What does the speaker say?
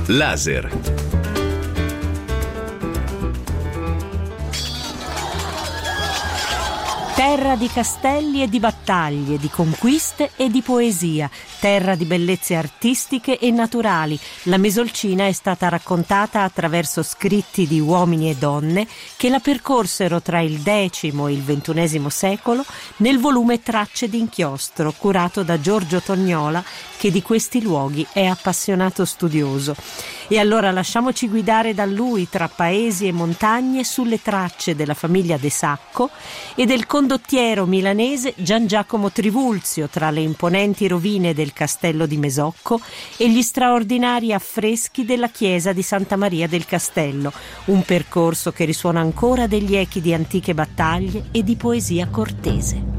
Laser. Terra di castelli e di battaglie, di conquiste e di poesia, terra di bellezze artistiche e naturali. La Mesolcina è stata raccontata attraverso scritti di uomini e donne che la percorsero tra il X e il XXI secolo nel volume Tracce d'inchiostro, curato da Giorgio Tognola, che di questi luoghi è appassionato studioso. E allora lasciamoci guidare da lui tra paesi e montagne sulle tracce della famiglia De Sacco e del condottiero milanese Gian Giacomo Trivulzio tra le imponenti rovine del castello di Mesocco e gli straordinari affreschi della chiesa di Santa Maria del Castello, un percorso che risuona ancora degli echi di antiche battaglie e di poesia cortese.